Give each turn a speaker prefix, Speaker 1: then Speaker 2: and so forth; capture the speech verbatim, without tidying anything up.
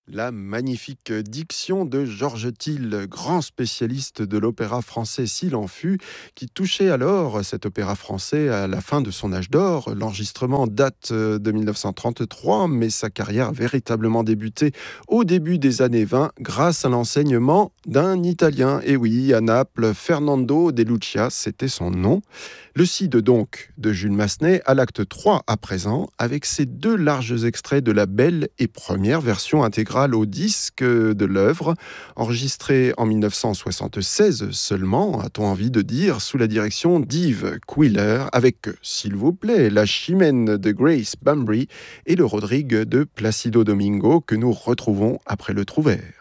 Speaker 1: La magnifique diction de Georges Thill, grand spécialiste de l'opéra français s'il en fut, qui touchait alors cet opéra français à la fin de son âge d'or. L'enregistrement date euh, de mille neuf cent trente-trois, mais sa carrière a véritablement débuté au début des années vingt grâce à l'enseignement d'un Italien. Et oui, à Naples, Fernando De Lucia, c'était son nom. Le Cid donc de Jules Massenet à l'acte trois à présent, avec ces deux larges extraits de la belle et première version intégrale au disque de l'œuvre, enregistrée en mille neuf cent soixante-seize seulement, a-t-on envie de dire, sous la direction d'Yves Quiller, avec, s'il vous plaît, la Chimène de Grace Bambry et le Rodrigue de Placido Domingo que nous retrouvons après le Trouvère.